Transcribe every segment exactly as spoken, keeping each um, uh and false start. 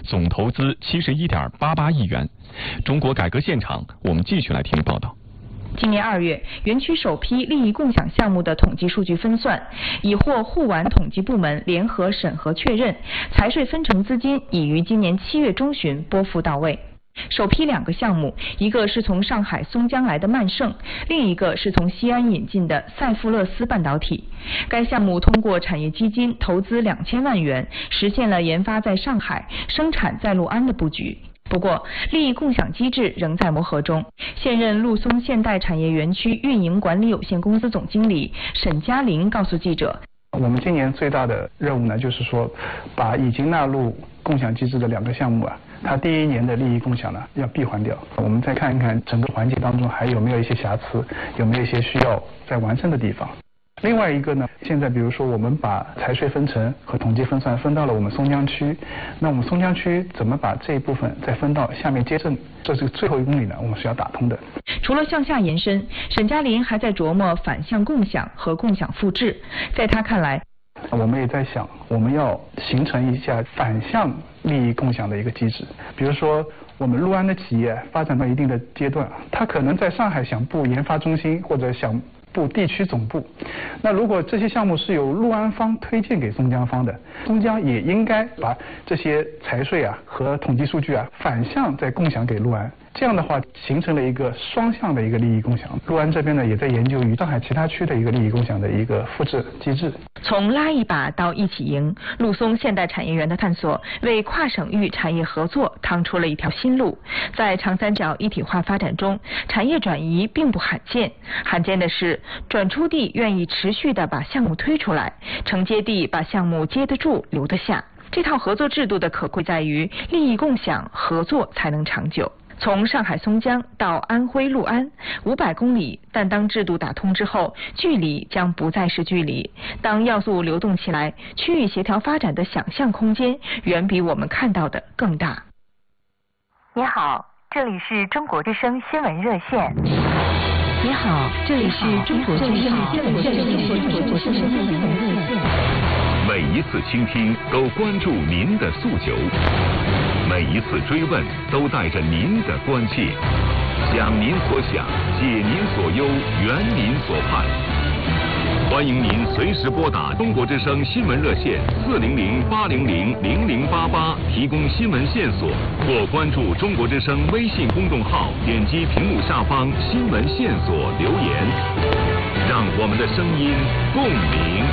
总投资七十一点八八亿元。中国改革现场，我们继续来听报道。 今年二月，园区首批利益共享项目的统计数据分算已获沪皖统计部门联合审核确认，财税分成资金已于今年七月中旬拨付到位。首批两个项目，一个是从上海松江来的曼盛，另一个是从西安引进的赛富勒斯半导体。该项目通过产业基金投资两千万元，实现了研发在上海、生产在六安的布局。不过，利益共享机制仍在磨合中。现任陆松现代产业园区运营管理有限公司总经理沈嘉林告诉记者：“ 我们今年最大的任务呢，就是说，把已经纳入共享机制的两个项目啊，它第一年的利益共享呢要闭环掉。我们再看一看整个环节当中还有没有一些瑕疵，有没有一些需要再完善的地方。”另外一个呢，现在比如说我们把财税分成和统计分算分到了我们松江区，那我们松江区怎么把这一部分再分到下面街镇，这是最后一公里呢，我们是要打通的。 除了向下延伸，沈嘉林还在琢磨反向共享和共享复制。在他看来， 我们也在想，我们要形成一下反向利益共享的一个机制。比如说，我们陆安的企业发展到一定的阶段，他可能在上海想布研发中心或者想部地区总部，那如果这些项目是由陆安方推荐给松江方的，松江也应该把这些财税啊和统计数据啊反向再共享给陆安，这样的话形成了一个双向的一个利益共享。陆安这边呢也在研究与上海其他区的一个利益共享的一个复制机制。 从拉一把到一起赢，陆松现代产业园的探索为跨省域产业合作趟出了一条新路。在长三角一体化发展中，产业转移并不罕见，罕见的是转出地愿意持续地把项目推出来，承接地把项目接得住留得下。这套合作制度的可贵在于利益共享，合作才能长久。从上海松江到安徽六安五百公里，但当制度打通之后，距离将不再是距离。当要素流动起来，区域协调发展的想象空间远比我们看到的更大。 你好，这里是中国之声新闻热线。 你好，这里是中国之声新闻热线。 每一次倾听都关注您的诉求，每一次追问都带着您的关切，想您所想，解您所忧，圆您所盼。欢迎您随时拨打中国之声新闻热线四零零八零零零零八八提供新闻线索，或关注中国之声微信公众号，点击屏幕下方新闻线索留言，让我们的声音共鸣。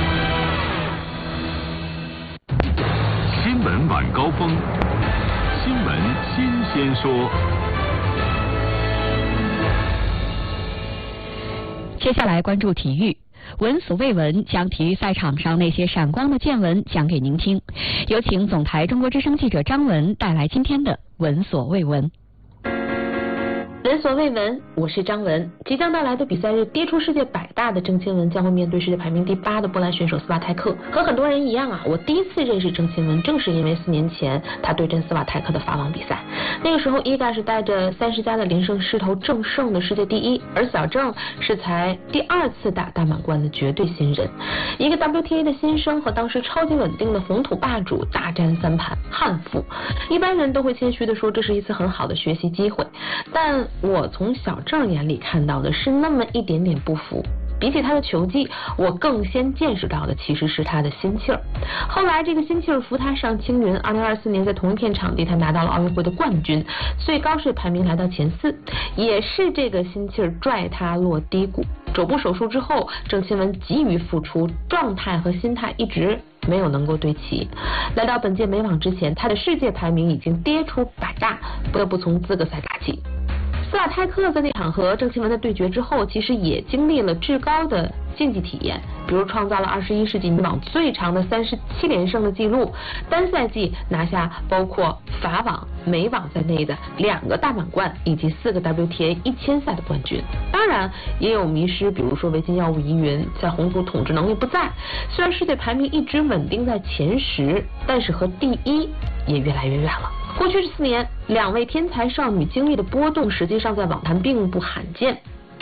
新闻晚高峰，新闻新鲜说。 接下来关注体育。闻所未闻，将体育赛场上那些闪光的见闻讲给您听。有请总台中国之声记者张文带来今天的闻所未闻。 闻所未闻，我是张文。即将到来的比赛日，跌出世界百大的郑钦文将会面对世界排名第八的波兰选手斯瓦泰克。和很多人一样啊，我第一次认识郑钦文，正是因为四年前他对阵斯瓦泰克的法网比赛。那个时候，伊嘎是带着三十加的连胜势头正胜的世界第一，而小郑是才第二次打大满贯的绝对新人。一个 W T A 的新生和当时超级稳定的红土霸主大战三盘，悍负。一般人都会谦虚地说，这是一次很好的学习机会，但我从小郑眼里看到的是那么一点点不服。比起他的球技，我更先见识到的其实是他的心气儿。后来这个心气儿扶他上青云，二零二四年在同一片场地他拿到了奥运会的冠军，最高税排名来到前四，也是这个心气儿拽他落低谷。肘部手术之后，郑钦文急于复出，状态和心态一直没有能够对齐。来到本届美网之前，他的世界排名已经跌出百大，不得不从资格赛打起。斯瓦泰克在那场和郑钦文的对决之后，其实也经历了至高的竞技体验，比如创造了二十一世纪女网最长的三十七连胜的记录，单赛季拿下包括法网、美网在内的两个大满贯以及四个 W T A 一千赛的冠军。当然也有迷失，比如说维金药物疑云，在红土统治能力不在，虽然世界排名一直稳定在前十，但是和第一也越来越远了。过去这四年，两位天才少女经历的波动，实际上在网坛并不罕见。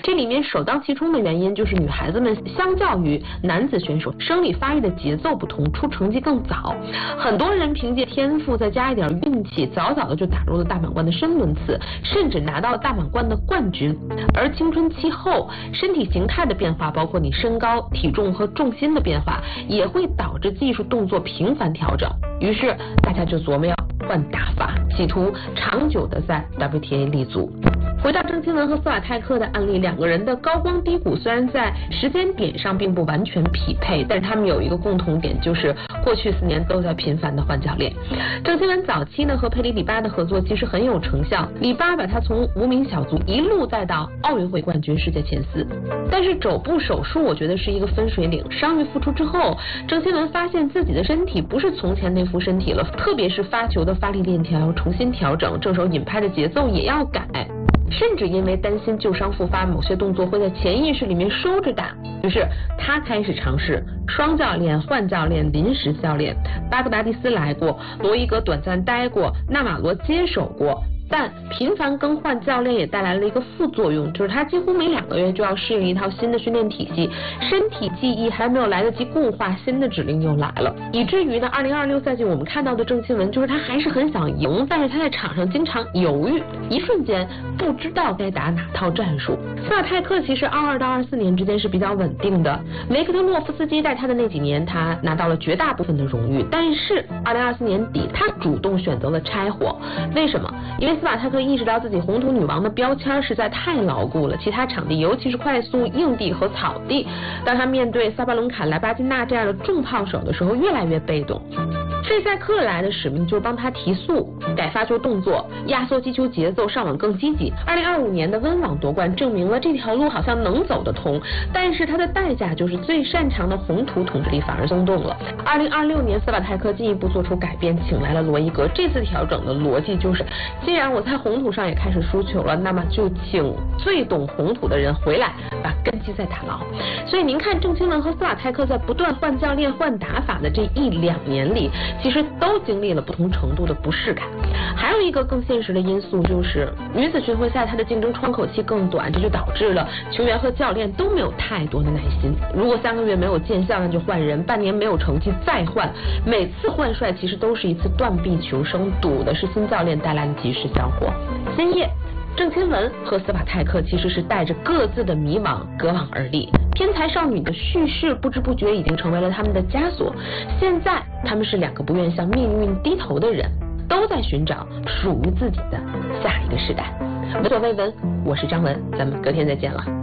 这里面首当其冲的原因就是女孩子们相较于男子选手，生理发育的节奏不同，出成绩更早。很多人凭借天赋再加一点运气，早早的就打入了大满贯的深轮次，甚至拿到大满贯的冠军。而青春期后，身体形态的变化，包括你身高、体重和重心的变化，也会导致技术动作频繁调整。于是大家就琢磨要换打法，企图长久的在 W T A 立足。回到郑钦文和斯瓦泰克的案例，两个人的高光低谷虽然在时间点上并不完全匹配，但是他们有一个共同点，就是过去四年都在频繁的换教练。郑钦文早期呢和佩里里巴的合作其实很有成效，里巴把他从无名小卒一路带到奥运会冠军、世界前四。但是肘部手术我觉得是一个分水岭，伤愈复出之后，郑钦文发现自己的身体不是从前那副身体了，特别是发球的发力链条要重新调整，正手引拍的节奏也要改。甚至因为担心旧伤复发，某些动作会在潜意识里面收着打，于是他开始尝试双教练、换教练、临时教练。巴格达迪斯来过，罗伊格短暂待过，纳瓦罗接手过。但频繁更换教练也带来了一个副作用，就是他几乎每两个月就要适应一套新的训练体系，身体记忆还没有来得及固化，新的指令又来了，以至于呢，二零二六赛季我们看到的郑钦文就是他还是很想赢，但是他在场上经常犹豫，一瞬间不知道该打哪套战术。斯瓦泰克其实二二到二四年之间是比较稳定的，维克特洛夫斯基带他的那几年，他拿到了绝大部分的荣誉，但是二零二四年底他主动选择了拆伙，为什么？因为斯瓦泰克意识到自己红土女王的标签实在太牢固了，其他场地尤其是快速硬地和草地，当他面对萨巴伦卡、莱巴金纳这样的重炮手的时候越来越被动。费塞克来的使命就是帮他提速，改发球动作，压缩击球节奏，上网更积极。二零二五年的温网夺冠证明了这条路好像能走得通，但是它的代价就是最擅长的红土统治力反而松动了。二零二六年斯瓦泰克进一步做出改变，请来了罗伊格，这次调整的逻辑就是，既然我在红土上也开始输球了，那么就请最懂红土的人回来，把根基再打牢。所以您看郑钦文和斯瓦泰克在不断换教练、换打法的这一两年里，其实都经历了不同程度的不适感。还有一个更现实的因素就是女子巡回赛它的竞争窗口期更短，这就导致了球员和教练都没有太多的耐心。如果三个月没有见效，那就换人；半年没有成绩再换。每次换帅其实都是一次断臂求生，赌的是新教练带来的及时效果。今夜郑钦文和斯瓦泰克其实是带着各自的迷惘隔网而立，天才少女的叙事不知不觉已经成为了他们的枷锁。现在他们是两个不愿向命运低头的人，都在寻找属于自己的下一个时代。闻所未闻，我是张文，咱们隔天再见了。